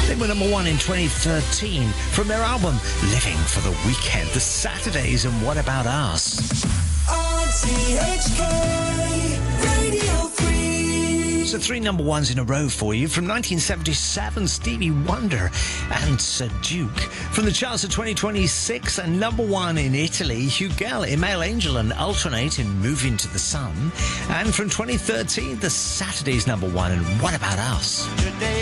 They were number one in 2013 from their album Living for the Weekend, The Saturdays and What About Us. RTHK Radio 3. So 3 number ones in a row for you. From 1977, Stevie Wonder and Sir Duke. From the charts of 2026, and number one in Italy, Hugel, Email Angel and Alternate in Moving to the Sun. And from 2013, The Saturdays number one and What About Us?